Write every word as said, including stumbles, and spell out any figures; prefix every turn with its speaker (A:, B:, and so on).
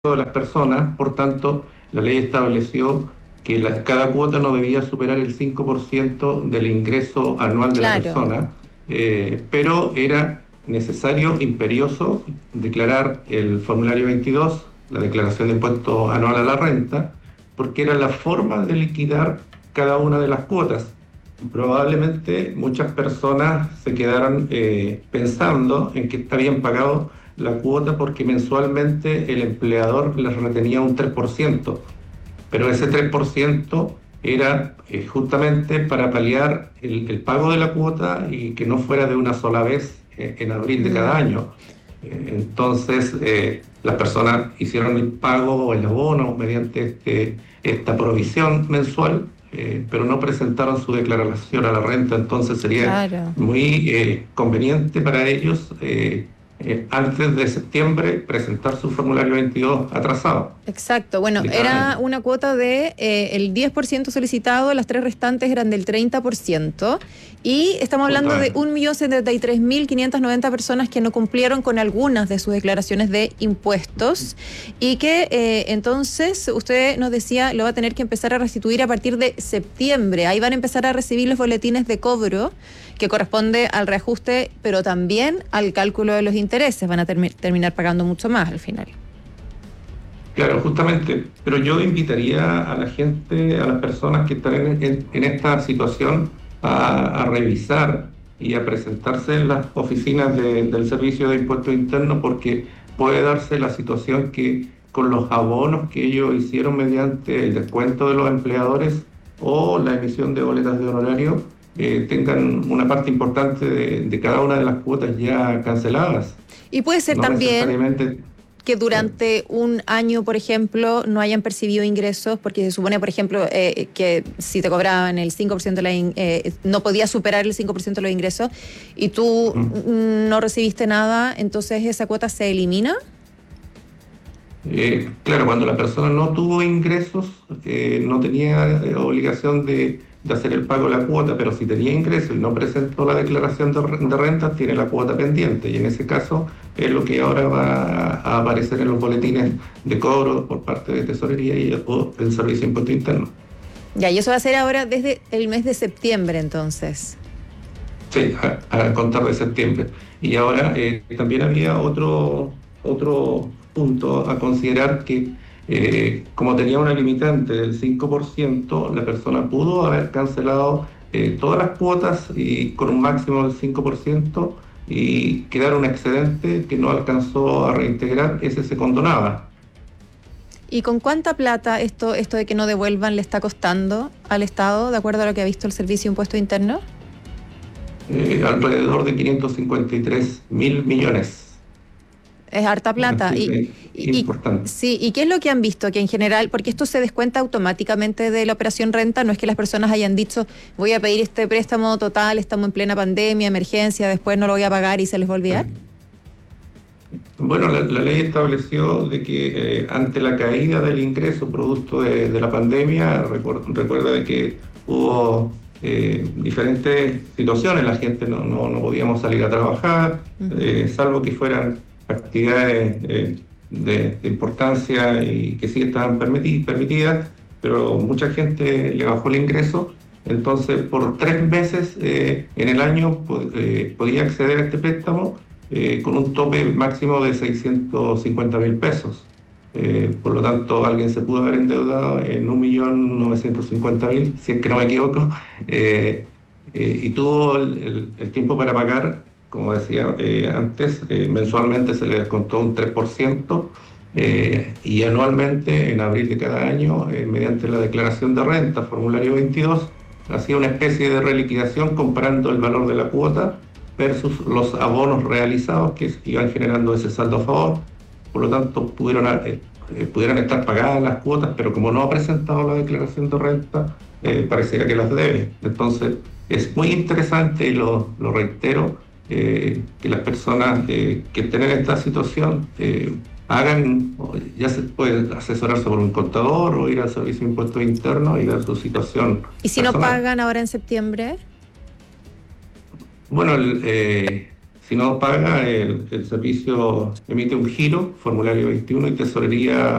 A: de las personas. Por tanto, la ley estableció que la- cada cuota no debía superar el cinco por ciento del ingreso anual de la
B: Claro,
A: persona, eh, pero era necesario, imperioso, declarar el formulario veintidós, la declaración de impuesto anual a la renta, porque era la forma de liquidar cada una de las cuotas. Probablemente muchas personas se quedaron eh, pensando en que está bien pagado la cuota porque mensualmente el empleador les retenía un tres por ciento, pero ese tres por ciento era eh, justamente para paliar el, el pago de la cuota y que no fuera de una sola vez eh, en abril de cada
B: mm,
A: año. Eh, entonces, eh, las personas hicieron el pago o el abono mediante este, esta provisión mensual, eh, pero no presentaron su declaración a la renta. Entonces sería
B: claro.
A: muy eh, conveniente para ellos, eh, eh, antes de septiembre, presentar su formulario veintidós atrasado
B: Exacto. Bueno,
A: de cada
B: era
A: año.
B: una cuota de eh, el diez por ciento solicitado, las tres restantes eran del treinta por ciento. Y estamos hablando de
A: Justamente.
B: un millón setenta y tres mil quinientas noventa personas que no cumplieron con algunas de sus declaraciones de impuestos y que eh, entonces usted nos decía lo va a tener que empezar a restituir a partir de septiembre. Ahí van a empezar a recibir los boletines de cobro que corresponde al reajuste, pero también al cálculo de los intereses. Van a termi- terminar pagando mucho más al final.
A: Claro, justamente, pero yo invitaría a la gente, a las personas que están en, en- en esta situación a, a revisar y a presentarse en las oficinas de- del Servicio de Impuestos Internos, porque puede darse la situación que con los abonos que ellos hicieron mediante el descuento de los empleadores o la emisión de boletas de honorario, eh, tengan una parte importante de, de cada una de las cuotas ya canceladas.
B: Y puede ser
A: No
B: también
A: necesariamente.
B: que
A: Claro.
B: durante un año, por ejemplo, no hayan percibido ingresos, porque se supone, por ejemplo, eh, que si te cobraban el cinco por ciento de la in- eh, no podías superar el cinco por ciento de los ingresos y tú
A: Ujú.
B: mm, no recibiste nada, entonces esa cuota se elimina.
A: Eh, claro, cuando la persona no tuvo ingresos, eh, no tenía eh, obligación de, de hacer el pago de la cuota, pero si tenía ingresos y no presentó la declaración de, re- de renta, tiene la cuota pendiente. Y en ese caso es lo que ahora va a aparecer en los boletines de cobro por parte de Tesorería y el, o el Servicio de Impuesto Interno.
B: Ya, y eso va a ser ahora desde el mes de septiembre, entonces.
A: Sí, a, a contar de septiembre. Y ahora eh, también había otro, otro punto a considerar que eh, como tenía una limitante del cinco por ciento, la persona pudo haber cancelado eh, todas las cuotas y con un máximo del cinco por ciento y quedar un excedente que no alcanzó a reintegrar, ese se condonaba.
B: ¿Y con cuánta plata esto, esto de que no devuelvan le está costando al Estado, de acuerdo a lo que ha visto el Servicio de Impuesto Interno?
A: Eh, alrededor de quinientos cincuenta y tres mil millones.
B: Es harta
A: Una
B: plata.
A: cifra
B: Y, y, y-
A: importante.
B: sí, ¿y qué es lo que han visto? Que en general, porque esto se descuenta automáticamente de la operación renta, no es que las personas hayan dicho, voy a pedir este préstamo total, estamos en plena pandemia, emergencia, después no lo voy a pagar y se les va a olvidar.
A: Bueno, la, la ley estableció de que eh, ante la caída del ingreso producto de, de la pandemia, recuer- recuerda de que hubo eh, diferentes situaciones, la gente no, no, no podíamos salir a trabajar,
B: Ujú.
A: eh, salvo que fueran actividades eh, de, de importancia y que sí estaban permiti- permitidas, pero mucha gente le bajó el ingreso. Entonces, por tres meses eh, en el año po- eh, podía acceder a este préstamo eh, con un tope máximo de seiscientos cincuenta mil pesos. Eh, por lo tanto, alguien se pudo haber endeudado en un millón novecientos cincuenta mil, si es que no me equivoco, eh, eh, y tuvo el, el- el tiempo para pagar, como decía eh, antes, eh, mensualmente se le descontó un tres por ciento, eh, y anualmente, en abril de cada año, eh, mediante la declaración de renta, formulario veintidós, hacía una especie de reliquidación comparando el valor de la cuota versus los abonos realizados que iban generando ese saldo a favor. Por lo tanto, pudieron, eh, eh, pudieran estar pagadas las cuotas, pero como no ha presentado la declaración de renta, eh, pareciera que las debe. Entonces, es muy interesante y lo, lo reitero, eh, que las personas eh, que estén en esta situación eh, hagan, ya se puede asesorarse por un contador o ir al Servicio de Impuestos Internos y ver su situación
B: Y si no
A: personal.
B: pagan ahora en septiembre,
A: Bueno, el, eh, Si no paga, el, el servicio emite un giro, formulario veintiuno, y tesorería